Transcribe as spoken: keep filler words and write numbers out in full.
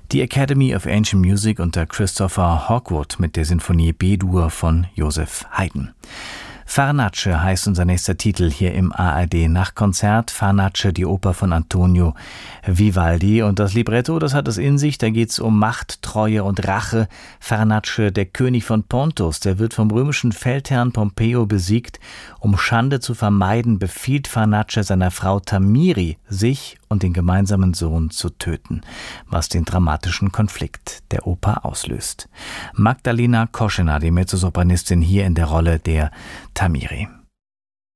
Die Academy of Ancient Music unter Christopher Hogwood mit der Sinfonie B-Dur von Joseph Haydn. Farnace heißt unser nächster Titel hier im A R D-Nachtkonzert. Farnace, die Oper von Antonio Vivaldi. Und das Libretto, das hat es in sich. Da geht es um Macht, Treue und Rache. Farnace, der König von Pontus, der wird vom römischen Feldherrn Pompeo besiegt. Um Schande zu vermeiden, befiehlt Farnace seiner Frau Thamiri, sich und den gemeinsamen Sohn zu töten, was den dramatischen Konflikt der Oper auslöst. Magdalena Koschena, die Mezzosopranistin, hier in der Rolle der Thamiri.